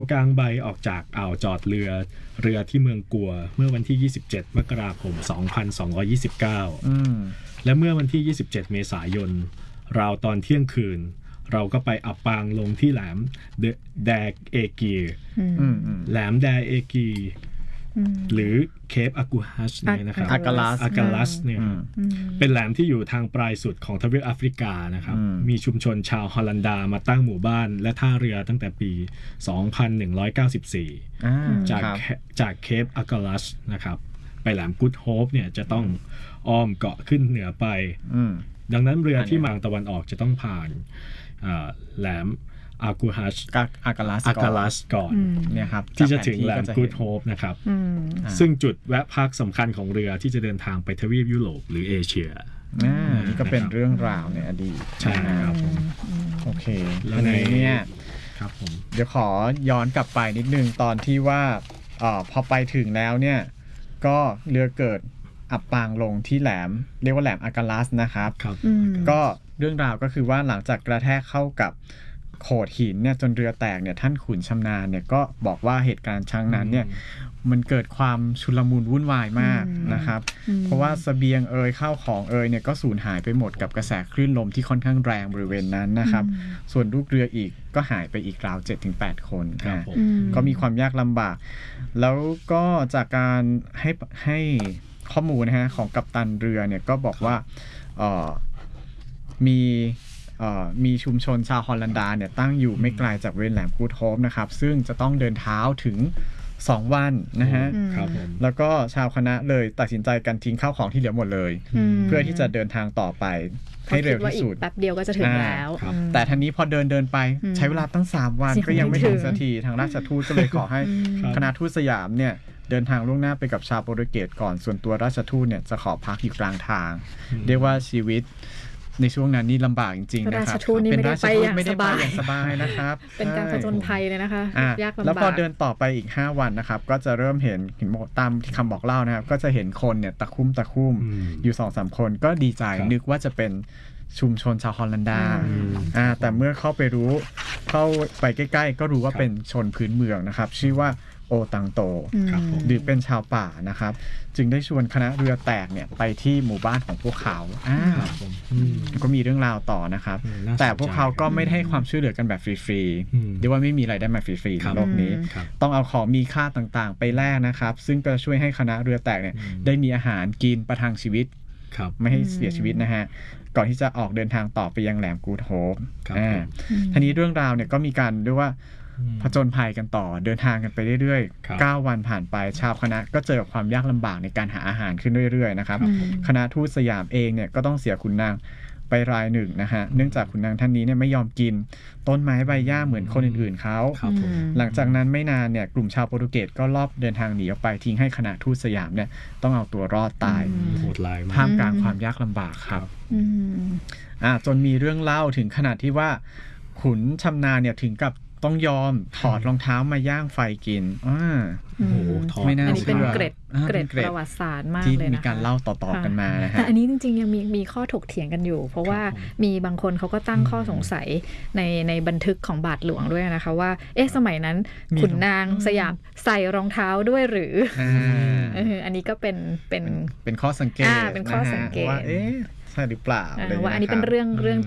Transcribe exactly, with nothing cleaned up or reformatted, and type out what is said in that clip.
กลางใบออกจากอ่าวจอดเรือเรือที่เมืองกัวเมื่อวันที่ยี่สิบเจ็ดมกราคมสองพันสองร้อยยี่สิบเก้าอืมและเมื่อวันที่ยี่สิบเจ็ดเมษายนราวตอนเที่ยงคืนเราก็ไปอับปางลงที่แหลมแดเอกีแหลมแดเอกีหรือเคปอากูฮัชเนี่ยนะครับอากาลัสอากาลัสเนี่ยเป็นแหลมที่อยู่ทางปลายสุดของทวีปแอฟริกานะครับมีชุมชนชาวฮอลันดามาตั้งหมู่บ้านและท่าเรือตั้งแต่ปีสองพันหนึ่งร้อยเก้าสิบสี่จากจากเคปอากาลัสนะครับไปแหลมกูดโฮปเนี่ยจะต้องอ้อมเกาะขึ้นเหนือไปดังนั้นเรือที่มาตะวันออกจะต้องผ่านแหลมอากูฮัชอากาลัสอากาลัสก่อนเนี่ยครับที่จะถึงแหลมกูดโฮปนะครับซึ่งจุดแวะพักสำคัญของเรือที่จะเดินทางไปทวีปยุโรปหรือเอเชียนี่ก็เป็นเรื่องราวในอดีตใช่ครับโอเคแล้วในเนี่ยครับผมเดี๋ยวขอย้อนกลับไปนิดนึงตอนที่ว่าอ๋อพอไปถึงแล้วเนี่ยก็เรือเกิดอับปางลงที่แหลมเรียกว่าแหลมอากาลัสนะครับก็เรื่องราวก็คือว่าหลังจากกระแทกเข้ากับโขดหินเนี่ยจนเรือแตกเนี่ยท่านขุนชำนาญเนี่ยก็บอกว่าเหตุการณ์ครั้งนั้นเนี่ยมันเกิดความชุลมุนวุ่นวายมากนะครับเพราะว่าเสบียงเอ่ยข้าวของเอ่ยเนี่ยก็สูญหายไปหมดกับกระแสคลื่นลมที่ค่อนข้างแรงบริเวณนั้นนะครับส่วนลูกเรืออีกก็หายไปอีกราว เจ็ดถึงแปด คนก็มีความยากลำบากแล้วก็จากการให้ให้ข้อมูลนะฮะของกัปตันเรือเนี่ยก็บอกว่าเอ่อมีมีชุมชนชาวฮอลันดาเนี่ยตั้งอยู่ไม่ไกลจากบริเวณแหลมกูดโฮปนะครับซึ่งจะต้องเดินเท้าถึงสองวันนะฮะแล้วก็ชาวคณะเลยตัดสินใจกันทิ้งข้าวของที่เหลือหมดเลยเพื่อที่จะเดินทางต่อไปให้เร็วที่สุดแป๊บเดียวก็จะถึงแล้วแต่ทันนี้พอเดินเดินไปใช้เวลาตั้งสามวันก็ยังไม่ถึงสักทีทางราชทูตก็เลยขอให้คณะทูตสยามเนี่ยเดินทางล่วงหน้าไปกับชาวโปรตุเกสก่อนส่วนตัวราชทูตเนี่ยจะขอพักอยู่กลางทางเรียกว่าชีวิตในช่วงนั้นนี่ลำบากจริงๆนะครับเป็นราชทูตไม่ได้ไปอย่างสบายนะครับเป็นการผจญภัยเลยนะคะยากลำบากแล้วพอเดินต่อไปอีกห้าวันนะครับก็จะเริ่มเห็นเห็นตามคำบอกเล่านะครับก็จะเห็นคนเนี่ยตะคุ่มตะคุ่มอยู่ สองสาม คนก็ดีใจนึกว่าจะเป็นชุมชนชาวฮอลันดาอ่าแต่เมื่อเข้าไปรู้เข้าไปใกล้ๆก็รู้ว่าเป็นชนพื้นเมืองนะครับชื่อว่าโอตังโตหรือเป็นชาวป่านะครับจึงได้ชวนคณะเรือแตกเนี่ยไปที่หมู่บ้านของพวกเขาอ่าก็มีเรื่องราวต่อนะครับแต่พวกเขาก็ไม่ได้ให้ความช่วยเหลือกันแบบฟรีๆเรียกว่าไม่มีอะไรได้มาฟรีๆในโลกนี้ต้องเอาของมีค่าต่างๆไปแลกนะครับซึ่งก็ช่วยให้คณะเรือแตกเนี่ยได้มีอาหารกินประทังชีวิตไม่ให้เสียชีวิตนะฮะก่อนที่จะออกเดินทางต่อไปยังแหลมกูดโฮปอ่าทีนี้เรื่องราวเนี่ยก็มีการเรียกว่าผจญภัยกันต่อเดินทางกันไปเรื่อยๆเก้าวันผ่านไปชาวคณะก็เจอกับความยากลำบากในการหาอาหารขึ้นเรื่อยๆนะครับคณะทูตสยามเองเนี่ยก็ต้องเสียขุนนางไปรายหนึ่งนะฮะเนื่องจากขุนนางท่านนี้เนี่ยไม่ยอมกินต้นไม้ใบหญ้าเหมือนคนอื่นๆเขาหลังจากนั้นไม่นานเนี่ยกลุ่มชาวโปรตุเกสก็ลอบเดินทางหนีออกไปทิ้งให้คณะทูตสยามเนี่ยต้องเอาตัวรอดตายโหดร้ายมากท่ามกลางความยากลำบากครับอ่าจนมีเรื่องเล่าถึงขนาดที่ว่าขุนชำนาญเนี่ยถึงกับต้องยอมถอดรองเท้ามาย่างไฟกินอ่าโอ้โหไม่น่าเชื่ออันนี้เป็นเกร็ดเกร็ดประวัติศาสตร์มากเลยนะคะที่มีการเล่าต่อๆกันมานะฮะแต่อันนี้จริงๆยังมีมีข้อถกเถียงกันอยู่เพราะว่ามีบางคนเขาก็ตั้งข้อสงสัยในในบันทึกของบาทหลวงด้วยนะคะว่าเอ๊ะสมัยนั้นขุนนางสยามใส่รองเท้าด้วยหรืออันนี้ก็เป็นเป็นเป็นข้อสังเกตเป็นข้อสังเกตว่าเอ๊ะใช่หรือเปล่าว่าอันนี้เป็นเรื่องเรื่อง